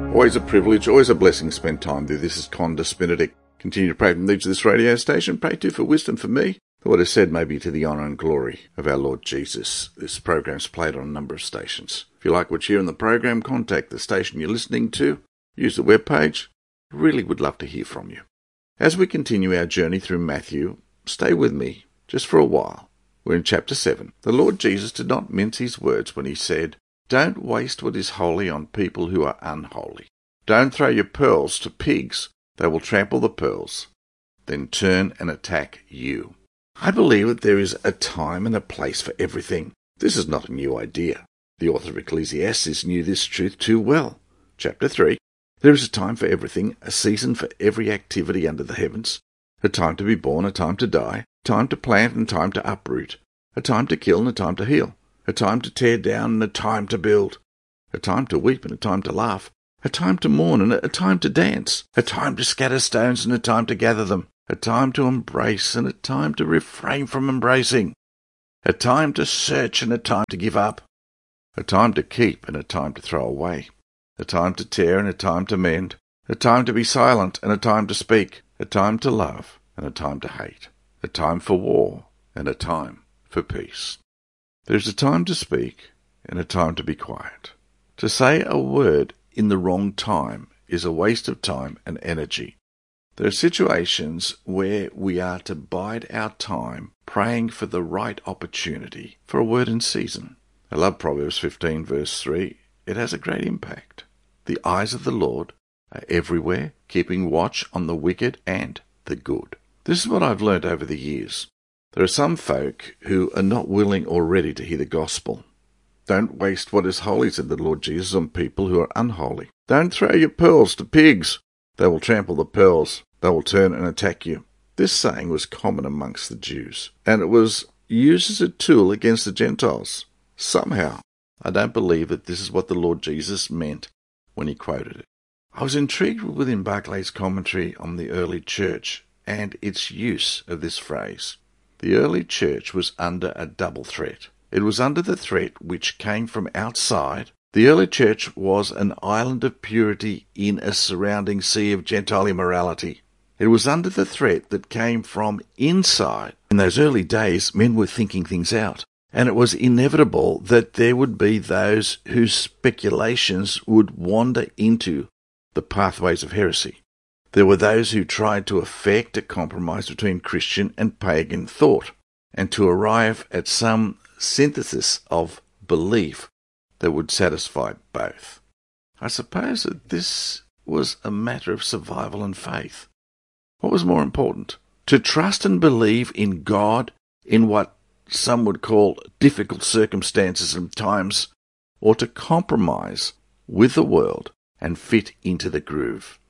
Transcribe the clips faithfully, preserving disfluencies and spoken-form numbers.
Always a privilege, always a blessing to spend time with you. This is Condis Benedict. Continue to pray for the needs of this radio station. Pray too for wisdom for me, that what is said may be to the honour and glory of our Lord Jesus. This program is played on a number of stations. If you like what you hear in the program, contact the station you're listening to. Use the webpage. Really would love to hear from you. As we continue our journey through Matthew, stay with me just for a while. We're in chapter seven. The Lord Jesus did not mince his words when he said, "Don't waste what is holy on people who are unholy. Don't throw your pearls to pigs. They will trample the pearls, then turn and attack you." I believe that there is a time and a place for everything. This is not a new idea. The author of Ecclesiastes knew this truth too well. Chapter three. There is a time for everything, a season for every activity under the heavens, a time to be born, a time to die, a time to plant and time to uproot, a time to kill and a time to heal, a time to tear down and a time to build, a time to weep and a time to laugh, a time to mourn and a time to dance, a time to scatter stones and a time to gather them, a time to embrace and a time to refrain from embracing, a time to search and a time to give up, a time to keep and a time to throw away, a time to tear and a time to mend, a time to be silent and a time to speak, a time to love and a time to hate, a time for war and a time for peace. There is a time to speak and a time to be quiet. To say a word in the wrong time is a waste of time and energy. There are situations where we are to bide our time praying for the right opportunity for a word in season. I love Proverbs fifteen verse three. It has a great impact. The eyes of the Lord are everywhere, keeping watch on the wicked and the good. This is what I've learned over the years. There are some folk who are not willing or ready to hear the gospel. Don't waste what is holy, said the Lord Jesus, on people who are unholy. Don't throw your pearls to pigs. They will trample the pearls. They will turn and attack you. This saying was common amongst the Jews, and it was used as a tool against the Gentiles. Somehow, I don't believe that this is what the Lord Jesus meant when he quoted it. I was intrigued with William Barclay's commentary on the early church and its use of this phrase. The early church was under a double threat. It was under the threat which came from outside. The early church was an island of purity in a surrounding sea of Gentile immorality. It was under the threat that came from inside. In those early days, men were thinking things out, and it was inevitable that there would be those whose speculations would wander into the pathways of heresy. There were those who tried to effect a compromise between Christian and pagan thought, and to arrive at some synthesis of belief that would satisfy both. I suppose that this was a matter of survival and faith. What was more important? To trust and believe in God in what some would call difficult circumstances and times, or to compromise with the world and fit into the groove.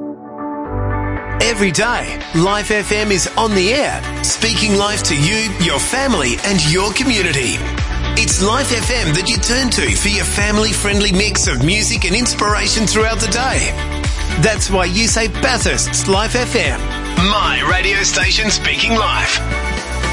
Every day, Life F M is on the air, speaking life to you, your family and your community. It's Life F M that you turn to for your family-friendly mix of music and inspiration throughout the day. That's why you say Bathurst's Life F M. My radio station speaking life.